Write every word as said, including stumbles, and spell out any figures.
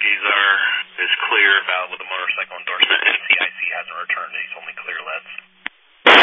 policies are as clear about what the motorcycle